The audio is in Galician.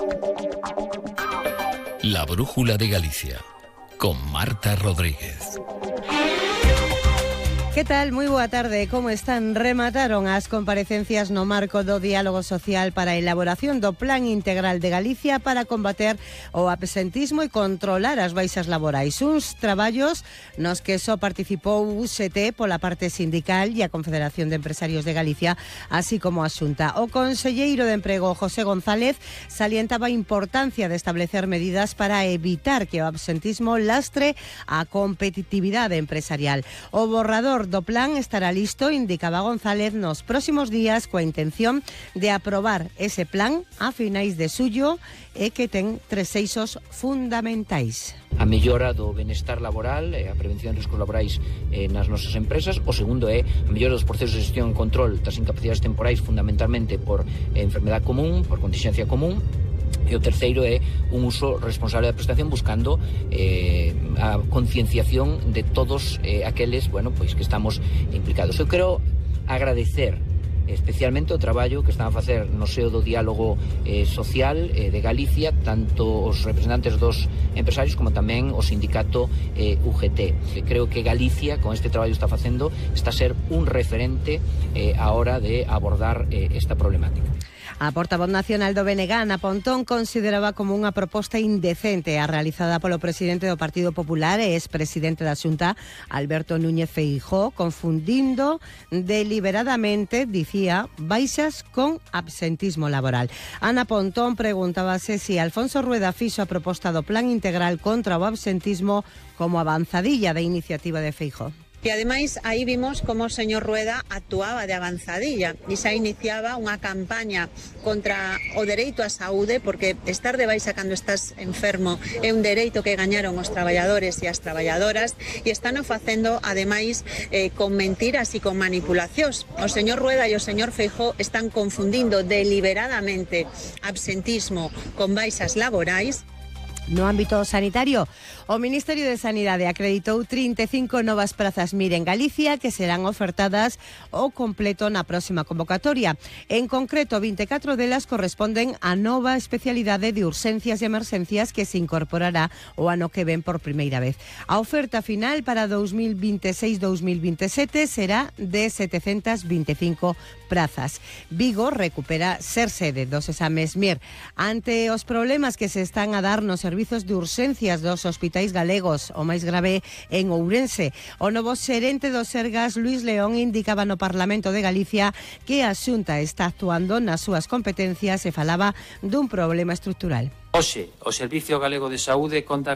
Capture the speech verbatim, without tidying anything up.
La Brújula de Galicia, con Marta Rodríguez. Que tal? Moi boa tarde, como están? Remataron as comparecencias no marco do diálogo social para a elaboración do Plan Integral de Galicia para combater o absentismo e controlar as baixas laborais. Uns traballos nos que só participou U S T pola parte sindical e a Confederación de Empresarios de Galicia, así como a Xunta. O conselleiro de Emprego, José González, salientaba a importancia de establecer medidas para evitar que o absentismo lastre a competitividade empresarial. O borrador do plan estará listo, indicaba González, nos próximos días coa intención de aprobar ese plan a finais de xullo e que ten tres eixos fundamentais. A mellora do benestar laboral e a prevención de riscos laborais eh, nas nosas empresas. O segundo é a mellora dos procesos de gestión e control das incapacidades temporais, fundamentalmente por eh, enfermedade común, por contingencia común. E o terceiro é un uso responsable da prestación, buscando eh, a concienciación de todos eh, aqueles, bueno, pois que estamos implicados. Eu quero agradecer especialmente o traballo que están a facer no seo do diálogo eh, social eh, de Galicia, tanto os representantes dos empresarios como tamén o sindicato eh, U G T. Creo que Galicia, con este traballo que está facendo, está a ser un referente eh, a hora de abordar eh, esta problemática. A portavoz nacional do B N G, Ana Pontón, consideraba como unha proposta indecente a realizada polo presidente do Partido Popular e expresidente da Xunta, Alberto Núñez Feijóo, confundindo deliberadamente, dicía, baixas con absentismo laboral. Ana Pontón preguntábase se si Alfonso Rueda fixo a proposta do Plan Integral contra o absentismo como avanzadilla da iniciativa de Feijóo. E ademais aí vimos como o señor Rueda actuaba de avanzadilla e xa iniciaba unha campaña contra o dereito á saúde, porque estar de baixa cando estás enfermo é un dereito que gañaron os traballadores e as traballadoras, e están o facendo ademais eh, con mentiras e con manipulacións. O señor Rueda e o señor Feijóo están confundindo deliberadamente absentismo con baixas laborais. No ámbito sanitario, o Ministerio de Sanidade acreditou trinta e cinco novas prazas MIR en Galicia que serán ofertadas ao completo na próxima convocatoria. En concreto, vinte e catro delas corresponden á nova especialidade de urxencias e emerxencias que se incorporará o ano que ven por primeira vez. A oferta final para dos mil vinte e seis dos mil vinte e sete será de setecentas vinte e cinco prazas. Vigo recupera ser sede dos exames MIR. Ante os problemas que se están a dar nos servizos de urxencias dos hospitais galegos, o máis grave en Ourense, o novo xerente do Sergas, Luís León, indicaba no Parlamento de Galicia que a Xunta está actuando nas súas competencias e falaba dun problema estrutural. Hoxe, o Servicio Galego de Saúde conta